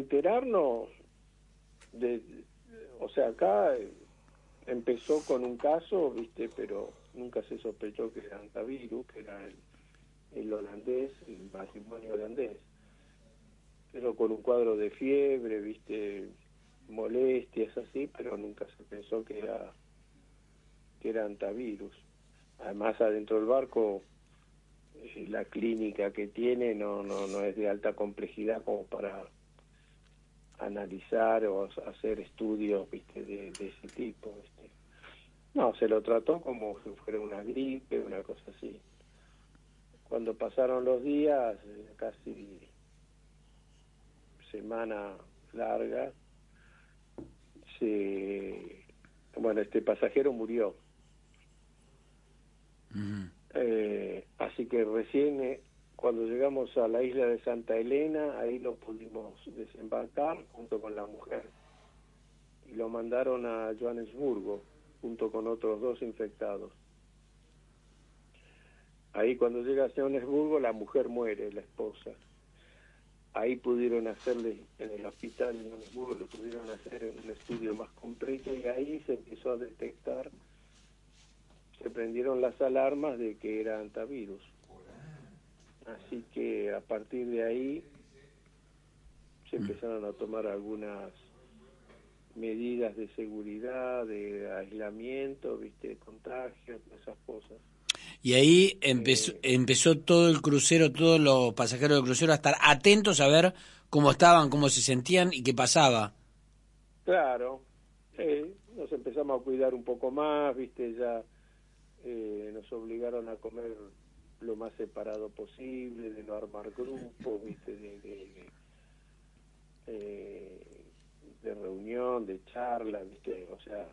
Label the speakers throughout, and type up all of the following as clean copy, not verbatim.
Speaker 1: enterarnos, o sea, acá empezó con un caso, ¿viste? Pero nunca se sospechó que era hantavirus, que era el holandés, el matrimonio holandés. Pero con un cuadro de fiebre, ¿viste? Molestias así, pero nunca se pensó que era hantavirus. Además, adentro del barco, la clínica que tiene no es de alta complejidad como para analizar o hacer estudios, ¿viste? de ese tipo, ¿viste? No, se lo trató como si fuera una gripe, una cosa así. Cuando pasaron los días, casi semana larga, este pasajero murió. Así que recién, cuando llegamos a la isla de Santa Elena, ahí lo pudimos desembarcar junto con la mujer. Y lo mandaron a Johannesburgo, junto con otros 2 infectados. Ahí cuando llega a Johannesburgo, la mujer muere, la esposa. Ahí pudieron hacerle, en el hospital de Johannesburgo, le pudieron hacer un estudio más completo y ahí se empezó a detectar, se prendieron las alarmas de que era hantavirus. Así que a partir de ahí se empezaron a tomar algunas medidas de seguridad, de aislamiento, ¿viste? Contagios, esas cosas.
Speaker 2: Y ahí empezó todo el crucero, todos los pasajeros del crucero a estar atentos a ver cómo estaban, cómo se sentían y qué pasaba.
Speaker 1: Claro, nos empezamos a cuidar un poco más, ¿viste? Ya nos obligaron a comer lo más separado posible, de no armar grupos, ¿viste? De reunión, de charla, ¿viste? O sea,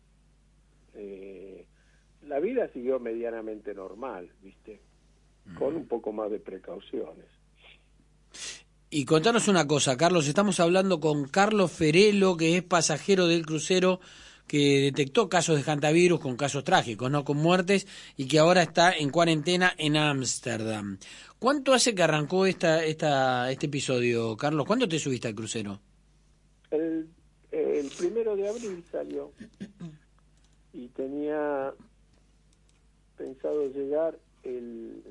Speaker 1: la vida siguió medianamente normal, ¿viste? Con un poco más de precauciones.
Speaker 2: Y contanos una cosa, Carlos, estamos hablando con Carlos Ferelo, que es pasajero del crucero que detectó casos de hantavirus con casos trágicos, no con muertes, y que ahora está en cuarentena en Ámsterdam. ¿Cuánto hace que arrancó este episodio, Carlos? ¿Cuándo te subiste al crucero?
Speaker 1: El 1 de abril salió y tenía pensado llegar el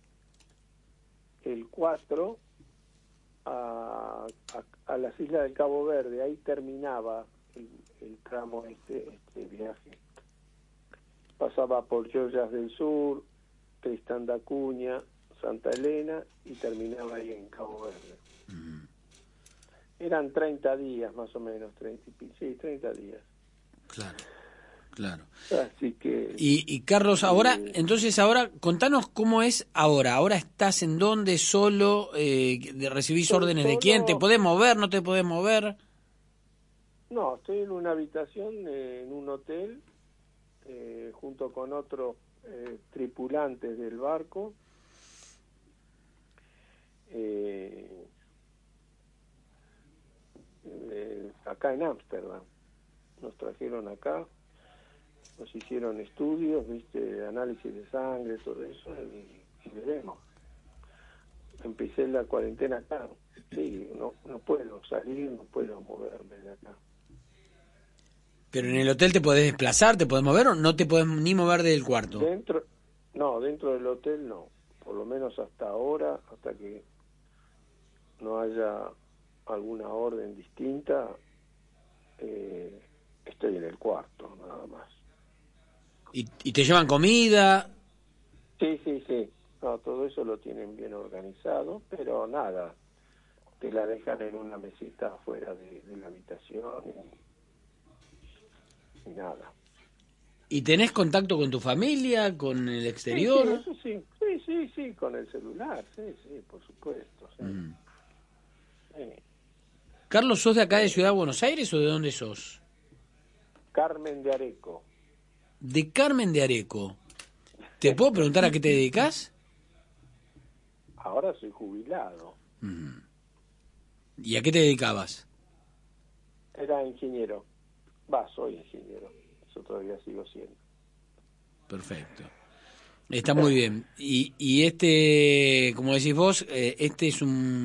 Speaker 1: 4 a las islas del Cabo Verde. Ahí terminaba el tramo este viaje. Pasaba por Georgias del Sur, Tristán da Cunha, Santa Elena y terminaba ahí en Cabo Verde. Eran 30 días más o menos, 30 días.
Speaker 2: Claro.
Speaker 1: Así que...
Speaker 2: Y Carlos, ahora contanos cómo es ahora. ¿Ahora estás en dónde, solo? ¿Recibís órdenes de quién? ¿Te podés mover, no te podés mover?
Speaker 1: No, estoy en una habitación, en un hotel, junto con otros tripulantes del barco. Acá en Ámsterdam. Nos trajeron acá, nos hicieron estudios, ¿viste? Análisis de sangre, todo eso, y veremos. Empecé la cuarentena acá. Sí, no puedo salir, no puedo moverme de acá.
Speaker 2: ¿Pero en el hotel te podés desplazar, te podés mover o no te podés ni mover del cuarto?
Speaker 1: Dentro del hotel no. Por lo menos hasta ahora, hasta que no haya alguna orden distinta, estoy en el cuarto, nada más.
Speaker 2: ¿Y te llevan comida?
Speaker 1: Sí. No, todo eso lo tienen bien organizado, pero nada, te la dejan en una mesita afuera de la habitación y nada.
Speaker 2: ¿Y tenés contacto con tu familia, con el exterior?
Speaker 1: Sí, con el celular, sí, por supuesto. Sí. Sí.
Speaker 2: Carlos, ¿sos de acá de Ciudad de Buenos Aires o de dónde sos?
Speaker 1: Carmen de Areco.
Speaker 2: De Carmen de Areco. ¿Te puedo preguntar a qué te dedicas?
Speaker 1: Ahora soy jubilado.
Speaker 2: ¿Y a qué te dedicabas?
Speaker 1: Era ingeniero. Soy ingeniero. Eso todavía sigo siendo.
Speaker 2: Perfecto. Está muy bien. Y como decís vos, este es un